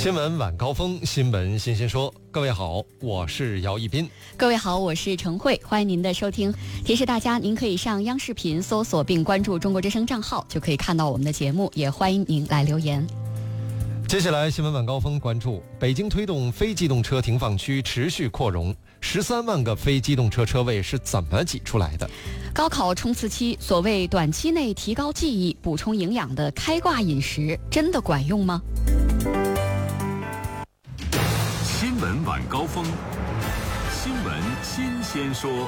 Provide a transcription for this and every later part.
新闻晚高峰，新闻新鲜说。各位好，我是姚一斌。 各位好，我是程慧，欢迎您的收听。提示大家，您可以上央视频搜索并关注中国之声账号，就可以看到我们的节目，也欢迎您来留言。 接下来新闻晚高峰关注，北京推动非机动车停放区持续扩容，13万个非机动车车位是怎么挤出来的？ 高考冲刺期，所谓短期内提高记忆、补充营养的开挂饮食，真的管用吗？ 新闻晚高峰，新闻新鲜说。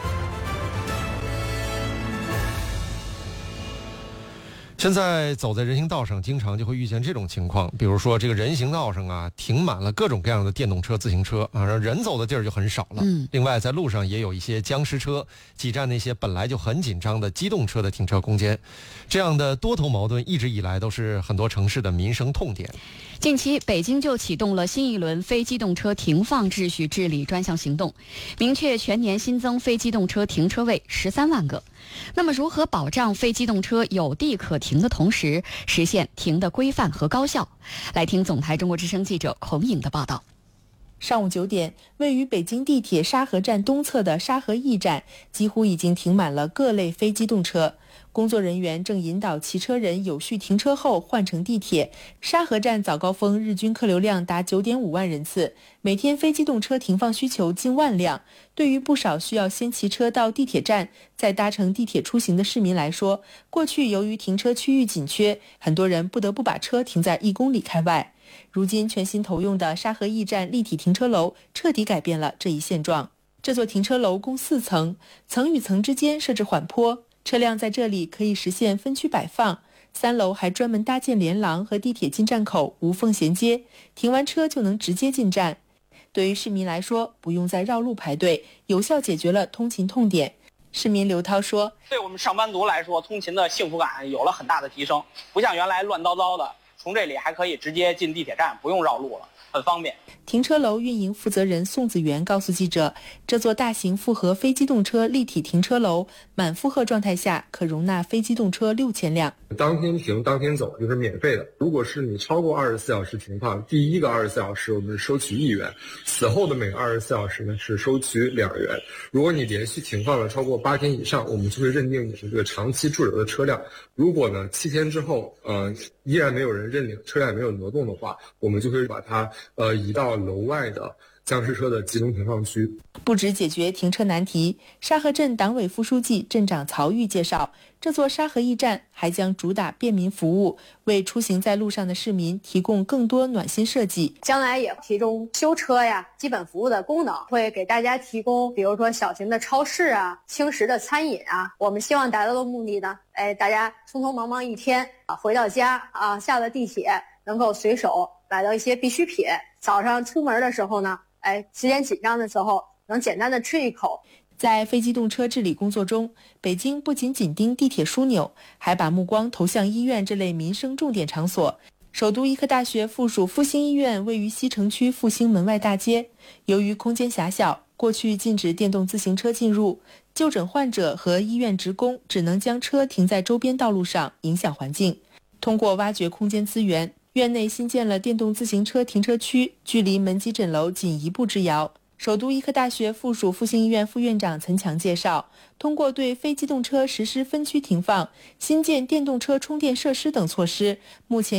现在走在人行道上，经常就会遇见这种情况，比如说这个人行道上啊，停满了各种各样的电动车、自行车啊，人走的地儿就很少了。另外，在路上也有一些僵尸车，挤占那些本来就很紧张的机动车的停车空间。这样的多头矛盾一直以来都是很多城市的民生痛点。 近期，北京就启动了新一轮非机动车停放秩序治理专项行动，明确全年新增非机动车停车位13万个。那么，如何保障非机动车有地可停的同时，实现停的规范和高效？来听总台中国之声记者孔颖的报道。 上午9点，位于北京地铁沙河站东侧的沙河驿站，几乎已经停满了各类非机动车。工作人员正引导骑车人有序停车后换乘地铁。沙河站早高峰日均客流量达9.5万人次，每天非机动车停放需求近万辆。对于不少需要先骑车到地铁站，再搭乘地铁出行的市民来说，过去由于停车区域紧缺，很多人不得不把车停在1公里开外。如今全新投用的沙河驿站立体停车楼彻底改变了这一现状。这座停车楼共4层，层与层之间设置缓坡，车辆在这里可以实现分区摆放。3楼还专门搭建连廊和地铁进站口无缝衔接，停完车就能直接进站。对于市民来说，不用再绕路排队，有效解决了通勤痛点。市民刘涛说， 对我们上班族来说，通勤的幸福感有了很大的提升，不像原来乱糟糟的，从这里还可以直接进地铁站，不用绕路了，很方便。 停车楼运营负责人宋子元告诉记者，这座大型复合非机动车立体停车楼满负荷状态下可容纳非机动车6000辆。 当天停当天走就是免费的，如果是你超过24小时停放，第一个24小时我们收取1元，此后的每个24小时呢是收取2元。如果你连续停放了超过8天以上，我们就会认定你是这个长期驻留的车辆。如果呢7天之后依然没有人认领，车辆也没有挪动的话，我们就会把它移到楼外的僵尸车的集中停放区。 不止解决停车难题，沙河镇党委副书记、镇长曹玉介绍，这座沙河驿站还将主打便民服务，为出行在路上的市民提供更多暖心设计。 将来也提供修车呀、基本服务的功能，会给大家提供比如说小型的超市啊、轻食的餐饮啊。我们希望达到的目的呢，大家匆匆忙忙一天回到家下了地铁能够随手买到一些必需品，早上出门的时候呢，时间紧张的时候能简单的吃一口。 在非机动车治理工作中，北京不仅紧盯地铁枢纽，还把目光投向医院这类民生重点场所。首都医科大学附属复兴医院位于西城区复兴门外大街，由于空间狭小，过去禁止电动自行车进入，就诊患者和医院职工只能将车停在周边道路上，影响环境。通过挖掘空间资源，院内新建了电动自行车停车区，距离门急诊楼仅1步之遥。首都医科大学附属复兴医院副院长陈强介绍，通过对非机动车实施分区停放、新建电动车充电设施等措施，目前